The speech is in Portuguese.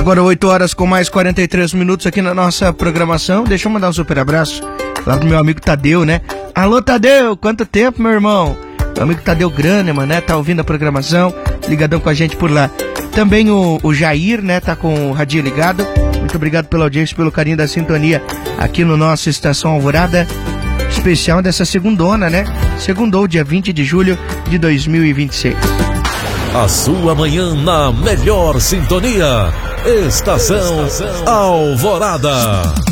Agora 8 horas com mais 43 minutos aqui na nossa programação. Deixa eu mandar um super abraço lá pro meu amigo Tadeu, né? Alô, Tadeu, quanto tempo, meu irmão? Meu amigo Tadeu Graneman, né? Tá ouvindo a programação, ligadão com a gente por lá. Também o Jair, né? Tá com o radinho ligado. Muito obrigado pela audiência, pelo carinho da sintonia aqui no nosso Estação Alvorada especial dessa segundona, né? Segundou, dia 20 de julho de 2026. A sua manhã na melhor sintonia. Estação Alvorada.